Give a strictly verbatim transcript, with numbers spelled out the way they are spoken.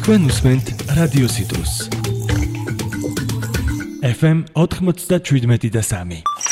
თქვენ უსმენთ რადიო სიტუს. ეფ ემ ოთხმოცდაშვიდმეტი და სამი.